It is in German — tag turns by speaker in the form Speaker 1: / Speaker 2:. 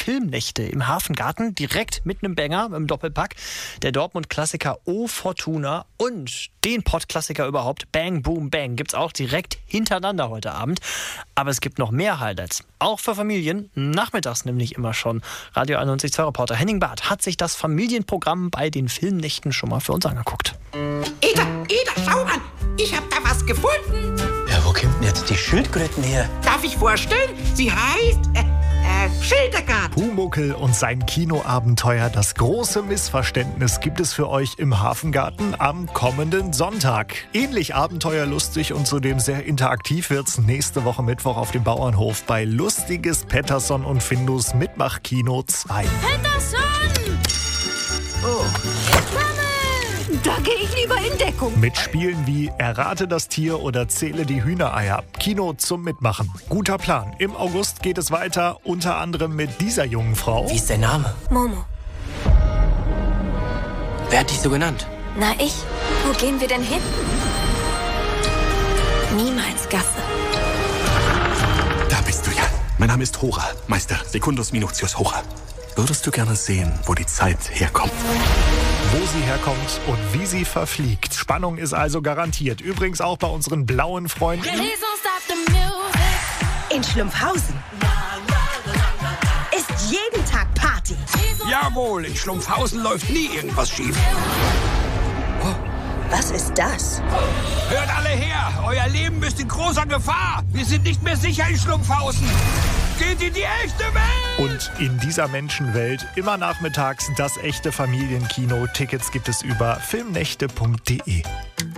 Speaker 1: Filmnächte im Hafengarten, direkt mit einem Banger im Doppelpack. Der Dortmund-Klassiker O Fortuna und den Pott-Klassiker überhaupt, Bang Boom Bang, gibt's auch direkt hintereinander heute Abend. Aber es gibt noch mehr Highlights, auch für Familien, nachmittags nämlich immer schon. Radio 91 Reporter Henning Barth hat sich das Familienprogramm bei den Filmnächten schon mal für uns angeguckt.
Speaker 2: Eda, schau an, ich hab da was gefunden.
Speaker 3: Ja, wo kommt denn jetzt die Schildkröten her?
Speaker 2: Darf ich vorstellen? Sie heißt Schildegard.
Speaker 4: Pumuckl und sein Kinoabenteuer Das große Missverständnis gibt es für euch im Hafengarten am kommenden Sonntag. Ähnlich abenteuerlustig und zudem sehr interaktiv wird's nächste Woche Mittwoch auf dem Bauernhof bei Lustiges Pettersson und Findus Mitmachkino 2.
Speaker 5: Pettersson!
Speaker 2: Oh.
Speaker 5: Da gehe ich lieber in Deckung.
Speaker 4: Mit Spielen wie Errate das Tier oder Zähle die Hühnereier. Kino zum Mitmachen. Guter Plan. Im August geht es weiter, unter anderem mit dieser jungen Frau.
Speaker 3: Wie ist der Name?
Speaker 5: Momo.
Speaker 3: Wer hat dich so genannt?
Speaker 5: Na, ich? Wo gehen wir denn hin? Niemals Gasse.
Speaker 6: Da bist du ja. Mein Name ist Hora, Meister Secundus Minutius Hora. Würdest du gerne sehen, wo die Zeit herkommt?
Speaker 4: Wo sie herkommt und wie sie verfliegt. Spannung ist also garantiert. Übrigens auch bei unseren blauen Freunden.
Speaker 7: In Schlumpfhausen ist jeden Tag Party.
Speaker 8: Jawohl, in Schlumpfhausen läuft nie irgendwas schief.
Speaker 7: Was ist das?
Speaker 8: Hört alle her, euer Leben ist in großer Gefahr. Wir sind nicht mehr sicher in Schlumpfhausen. Geht in die echte Welt!
Speaker 4: Und in dieser Menschenwelt immer nachmittags das echte Familienkino. Tickets gibt es über filmnächte.de.